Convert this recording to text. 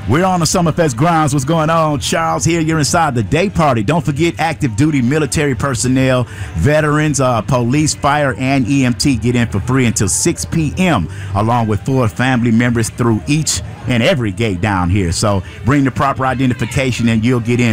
We're on the Summerfest grounds. What's going on? Charles here. You're inside the day party. Don't forget active duty military personnel, veterans, police, fire, and EMT get in for free until 6 p.m. along with 4 family members through each and every gate down here. So bring the proper identification and you'll get in